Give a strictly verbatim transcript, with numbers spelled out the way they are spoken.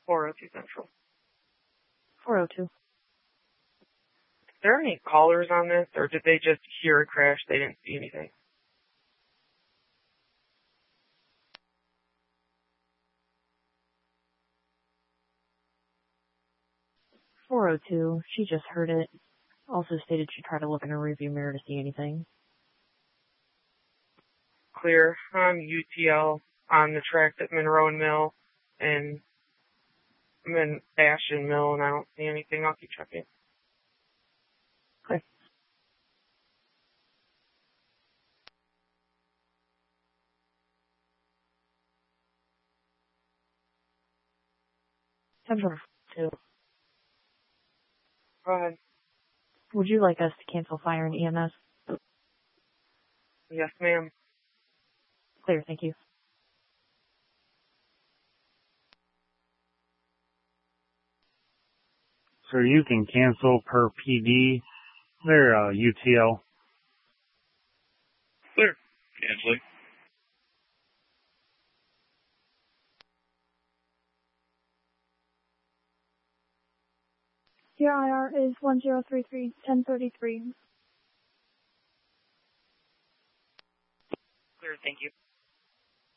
four oh two Central. four oh two. Is there any callers on this, or did they just hear a crash? They didn't see anything. four oh two. She just heard it. Also stated she tried to look in her rearview mirror to see anything. Clear. I'm U T L on the track at Monroe and Mill, and I'm in Ashton Mill, and I don't see anything. I'll keep checking. Okay. Central two. Go ahead. Would you like us to cancel fire and E M S? Yes, ma'am. Clear, thank you. Sir, you can cancel per P D. They're uh, U T L. Clear. Canceling. Your I R is one zero three three, ten thirty-three. Clear, thank you.